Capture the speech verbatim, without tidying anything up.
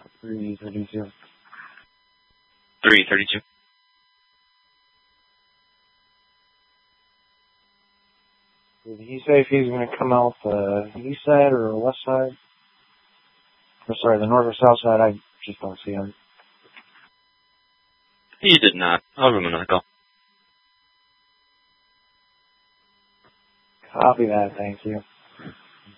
three thirty-two. three thirty-two. Did he say if he's going to come out the east side or the west side? Or sorry, the north or south side? I just don't see him. He did not. I'll give him another call. Copy that, thank you.